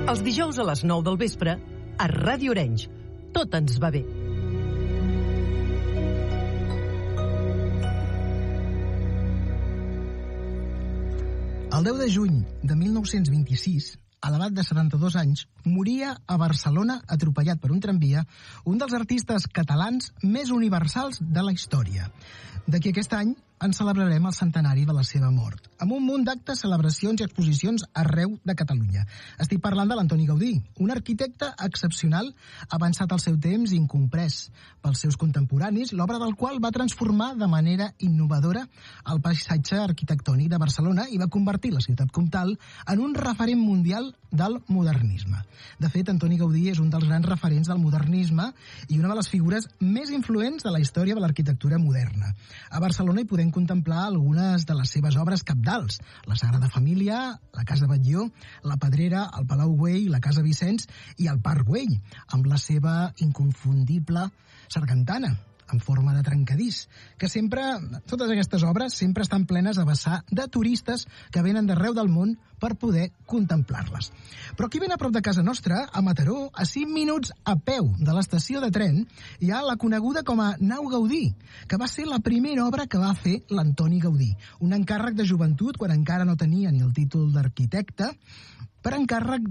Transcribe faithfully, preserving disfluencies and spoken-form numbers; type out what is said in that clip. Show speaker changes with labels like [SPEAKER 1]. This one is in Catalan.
[SPEAKER 1] Els dijous a les nou del vespre, a Ràdio Arenys. Tot ens va bé.
[SPEAKER 2] El deu de juny de mil nou-cents vint-i-sis, a l'edat de setanta-dos anys, moria a Barcelona atropellat per un tramvia un dels artistes catalans més universals de la història. D'aquí aquest any en celebrarem el centenari de la seva mort, amb un munt d'actes, celebracions i exposicions arreu de Catalunya. Estic parlant de l'Antoni Gaudí, un arquitecte excepcional, avançat al seu temps i incomprès pels seus contemporanis, l'obra del qual va transformar de manera innovadora el paisatge arquitectònic de Barcelona i va convertir la ciutat comtal en un referent mundial del modernisme. De fet, Antoni Gaudí és un dels grans referents del modernisme i una de les figures més influents de la història de l'arquitectura moderna. A Barcelona hi podem contemplar algunes de les seves obres cabdals: la Sagrada Família, la Casa Batlló, la Pedrera, el Palau Güell, la Casa Vicenç i el Parc Güell, amb la seva inconfundible sargantana en forma de trencadís, que sempre, totes aquestes obres sempre estan plenes a vessar de turistes que venen d'arreu del món per poder contemplar-les. Però aquí ben a prop de casa nostra, a Mataró, a cinc minuts a peu de l'estació de tren, hi ha la coneguda com a Nau Gaudí, que va ser la primera obra que va fer l'Antoni Gaudí, un encàrrec de joventut quan encara no tenia ni el títol d'arquitecte, per encàrrec